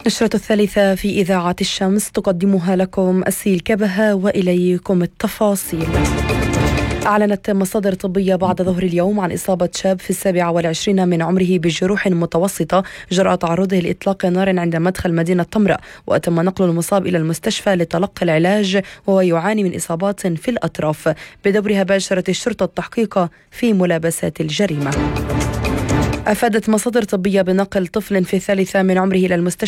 نشرة الثالثة في إذاعة الشمس تقدمها لكم أسيل كبهة وإليكم التفاصيل. أعلنت مصادر طبية بعد ظهر اليوم عن إصابة شاب في 27 من عمره بجروح متوسطة جراء تعرضه لإطلاق نار عند مدخل مدينة طمرة، وتم نقل المصاب إلى المستشفى لتلقي العلاج وهو يعاني من إصابات في الأطراف. بدورها باشرت الشرطة التحقيق في ملابسات الجريمة. أفادت مصادر طبية بنقل طفل في 3 من عمره إلى المستشفى